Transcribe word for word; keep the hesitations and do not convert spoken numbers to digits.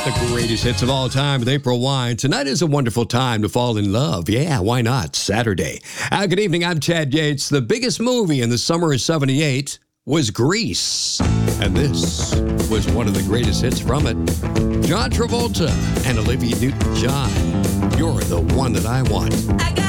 The greatest hits of all time with April Wine. Tonight is a wonderful time to fall in love. Yeah, why not? Saturday. Uh, good evening, I'm Chad Yates. The biggest movie in the summer of seventy-eight was Grease. And this was one of the greatest hits from it. John Travolta and Olivia Newton-John. You're the one that I want.